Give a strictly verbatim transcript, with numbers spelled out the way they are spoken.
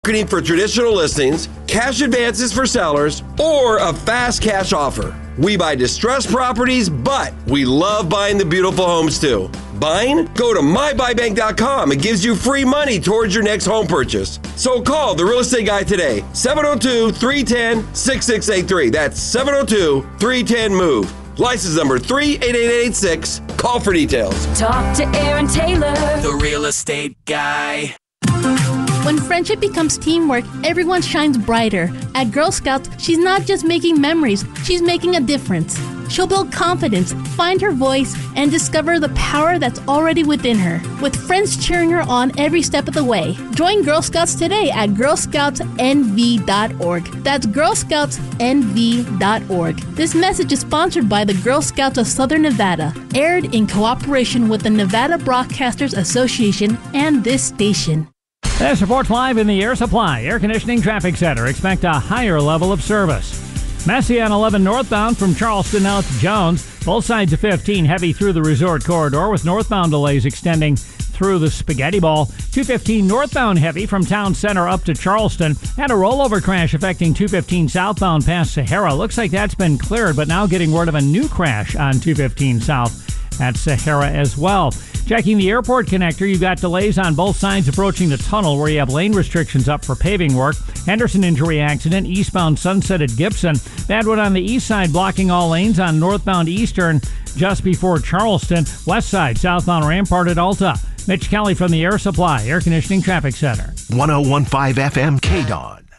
Marketing for traditional listings, cash advances for sellers, or a fast cash offer. We buy distressed properties, but we love buying the beautiful homes too. Buying? Go to my buy bank dot com. It gives you free money towards your next home purchase. So call the real estate guy today, seven oh two, three one zero, six six eight three. That's seven oh two, three one zero, MOVE. License number three eight eight eight six. Call for details. Talk to Aaron Taylor, the real estate guy. When friendship becomes teamwork, everyone shines brighter. At Girl Scouts, she's not just making memories, she's making a difference. She'll build confidence, find her voice, and discover the power that's already within her, with friends cheering her on every step of the way. Join Girl Scouts today at girl scouts n v dot org. That's girl scouts n v dot org. This message is sponsored by the Girl Scouts of Southern Nevada, aired in cooperation with the Nevada Broadcasters Association and this station. This reports live in the Air Supply Air Conditioning Traffic Center. Expect a higher level of service. Messy on eleven northbound from Charleston out to Jones. Both sides of fifteen heavy through the resort corridor with northbound delays extending through the Spaghetti Bowl. two fifteen northbound heavy from Town Center up to Charleston. And a rollover crash affecting two fifteen southbound past Sahara. Looks like that's been cleared, but now getting word of a new crash on two fifteen south at Sahara as well. Checking the airport connector, you've got delays on both sides approaching the tunnel where you have lane restrictions up for paving work. Henderson injury accident, eastbound Sunset at Gibson. Bad one on the east side blocking all lanes on northbound Eastern just before Charleston. West side, southbound Rampart at Alta. Mitch Kelly from the Air Supply Air Conditioning Traffic Center. one oh one point five F M K D O D.